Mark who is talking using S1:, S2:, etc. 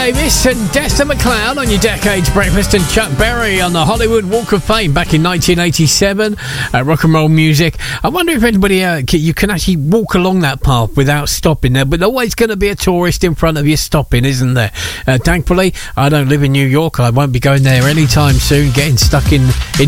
S1: Davis and Desta McLeod on your Decades Breakfast, and Chuck Berry on the Hollywood Walk of Fame back in 1987. Rock and roll music. I wonder if anybody you can actually walk along that path without stopping there, but always going to be a tourist in front of you stopping, isn't there? Thankfully, I don't live in New York. I won't be going there anytime soon, getting stuck in